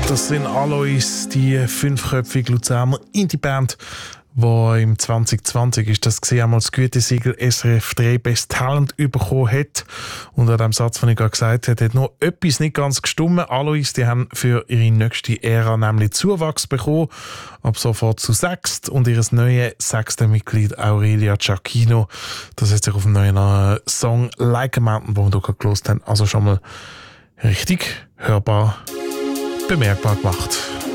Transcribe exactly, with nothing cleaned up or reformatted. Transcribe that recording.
Das sind Alois, die fünfköpfige Luzerner Indie-Band, die im zwanzig zwanzig ist das gesehen, einmal das Gütesiegel S R F drei Best Talent bekommen hat. Und an dem Satz, den ich gerade gesagt habe, hat noch etwas nicht ganz gestimmt. Alois, die haben für ihre nächste Ära nämlich Zuwachs bekommen, ab sofort zu sechst. Und ihr neues sechste Mitglied, Aurelia Giacchino, das hat sich auf dem neuen Song Like a Mountain, den wir hier gehört haben, also schon mal richtig hörbar bemerkbar gemacht.